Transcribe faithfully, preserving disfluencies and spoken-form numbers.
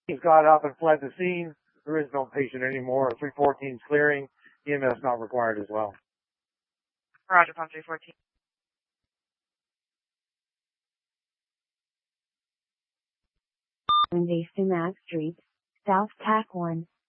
He's got up and fled the scene. There is no patient anymore. three fourteen is clearing. E M S not required as well. Roger, Palm three fourteen. Sumac Street, South Tack one.